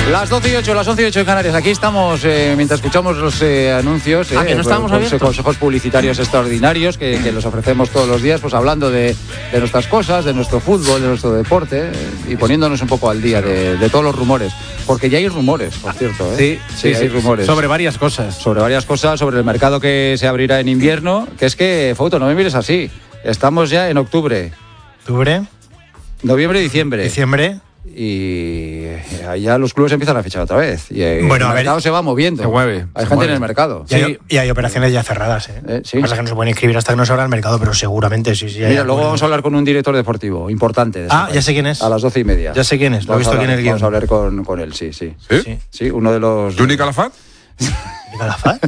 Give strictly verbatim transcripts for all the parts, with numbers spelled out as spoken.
Las doce y ocho, las once y ocho en Canarias. Aquí estamos eh, mientras escuchamos los eh, anuncios. Eh, ah, que no estábamos con, abiertos. Consejos publicitarios extraordinarios que, que los ofrecemos todos los días, pues hablando de, de nuestras cosas, de nuestro fútbol, de nuestro deporte eh, y poniéndonos un poco al día de, de todos los rumores. Porque ya hay rumores, por cierto. ¿eh? Sí, sí, sí, hay sí, rumores. Sobre varias cosas. Sobre varias cosas, sobre el mercado que se abrirá en invierno. Que es que, Fauto, no me mires así. Estamos ya en octubre. ¿Octubre? Noviembre, diciembre. Diciembre. Y allá los clubes empiezan a fichar otra vez. Y el bueno, mercado a ver, se va moviendo. Se mueve. Hay se gente mueve. en el mercado. Y, sí. hay, y hay operaciones ya cerradas. ¿eh? Eh, sí. Pasa que no se pueden inscribir hasta que no se abra el mercado, pero seguramente sí. sí Mira, luego vamos a hablar con un director deportivo importante. De ah, país, ya sé quién es. A las doce y media. Ya sé quién es, lo he visto aquí en el guión. Vamos a hablar con, con él, sí, sí. ¿Sí? Sí. Sí, uno de los... ¿Juni Calafat? ¿Calafat?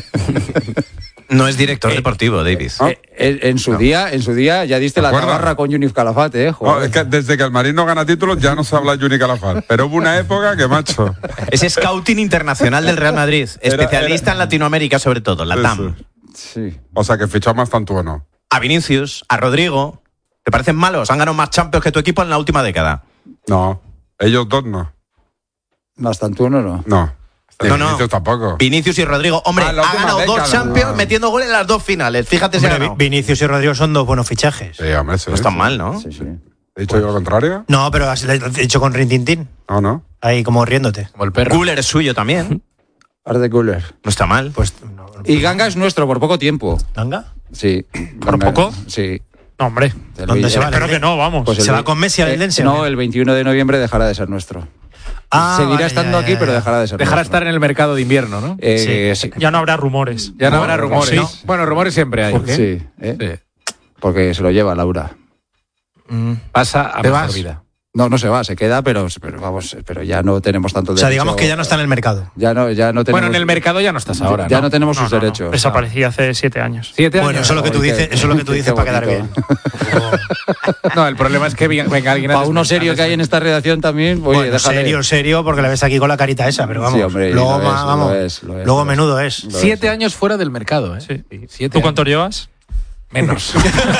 No es director deportivo, David. Eh, en, en su No. día, en su día ya diste ¿Te la acuerdas? tabarra con Yunif Calafat, eh. No, Joder. es que desde que el Marín no gana títulos ya no se habla de Juni Calafat. Pero hubo una época que, macho. Es scouting internacional del Real Madrid. Era- Especialista era- en Latinoamérica, sobre todo, la T A M. Sí. O sea, que fichó más Tantuono. A Vinicius, a Rodrigo. ¿Te parecen malos? Han ganado más Champions que tu equipo en la última década. No, ellos dos no. Bastante uno, ¿no? No. No, no. Vinicius tampoco. Vinicius y Rodrigo. Hombre, Ah, la ha última ganado década, dos Champions no. metiendo goles en las dos finales. Fíjate si ha Hombre, ganado. Vi- Vinicius y Rodrigo son dos buenos fichajes. Sí, hombre, sí. No está mal, ¿no? Sí, sí. ¿He dicho yo lo contrario? No, pero has has dicho con Rintintín. No, no. Ahí como riéndote. Como el perro. Guller es suyo también. Arde Guller. No está mal. Pues, no, Y Ganga es nuestro por poco tiempo. ¿Ganga? Sí. ¿Por Ganga, poco? Sí. No, hombre. El ¿Dónde ve- se va? Espero que no, vamos. Pues el ¿Se ve- va con Messi al eh, Eldense? No, el veintiuno de noviembre dejará de ser nuestro. Ah, Seguirá vale, estando ya, aquí, ya, pero ya. dejará de ser Dejará nuestro. estar en el mercado de invierno, ¿no? Eh, sí. Ya no habrá rumores. Ya no, no, habrá no, rumores. sí. ¿No? Bueno, rumores siempre hay. ¿Por qué? Sí, ¿eh? Sí. Porque se lo lleva Laura. Mm. Pasa a ¿Te mejor vas? vida. No, no se va, se queda, pero, pero vamos, pero ya no tenemos tanto O sea, derecho. digamos que ya no está en el mercado. Ya no, ya no tenemos. Bueno, en el mercado ya no estás ahora. Ya ¿no? no tenemos No, sus no, no. derechos. Desaparecí hace siete años. Siete años. Bueno, eso es lo que tú Joder, dices, qué- eso es lo que tú qué dices para quedar bien. bonito. No, el problema es que venga, venga alguien a Para uno desmentir- serio a que hay en desmentir. esta redacción también, oye, Bueno, déjale. serio, serio, porque la ves aquí con la carita esa, pero vamos. Sí, hombre, luego, lo ma- es, vamos, lo es, lo es, luego lo es. menudo es. Lo Siete es. años fuera del mercado, ¿eh? Sí. Siete ¿Tú cuánto años. llevas? Menos.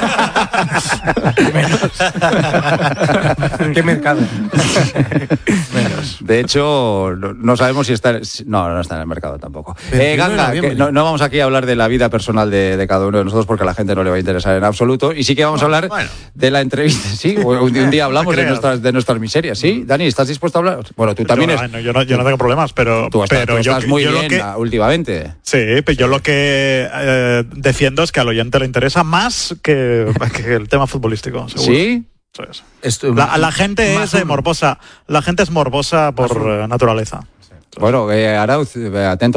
Menos. ¿Qué mercado? Menos. De hecho, no, no sabemos si está. si- No, no está en el mercado tampoco. Eh, veintiuno de Ganga, noviembre. que no, no vamos aquí a hablar de la vida personal de, de cada uno de nosotros porque a la gente no le va a interesar en absoluto. Y sí que vamos a hablar bueno. de la entrevista. Sí, un, un día hablamos de creas. nuestras, de nuestras miserias. ¿Sí? Dani, ¿estás dispuesto a hablar? Bueno, tú también yo, es. ay, no, yo, no, yo no tengo problemas, pero, Tú estás, pero tú yo, estás muy yo bien lo que, ah, últimamente. sí, pero yo lo que eh, defiendo es que al oyente le interesa más que, que el tema futbolístico, seguro. ¿Sí? Eso es. Esto- La, la gente más es eh, uno. morbosa, la gente es morbosa por eh, naturaleza. Bueno, eh, Arauz, eh, atento.